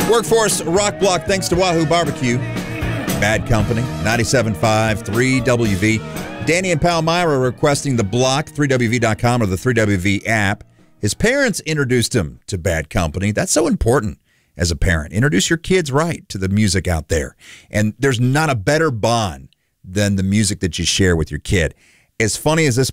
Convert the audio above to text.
Workforce Rock Block, thanks to Wahoo Barbecue. Bad Company, 97.5, 3WV. Danny and Palmyra requesting the block, 3WV.com or the 3WV app. His parents introduced him to Bad Company. That's so important as a parent. Introduce your kids right to the music out there. And there's not a better bond than the music that you share with your kid. As funny as this